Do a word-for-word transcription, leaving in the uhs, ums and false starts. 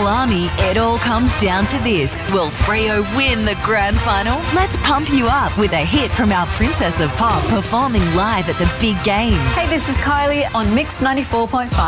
Milani, it all comes down to this. Will Freo win the grand final? Let's pump you up with a hit from our Princess of Pop performing live at the big game. Hey, this is Kylie on Mix ninety-four point five.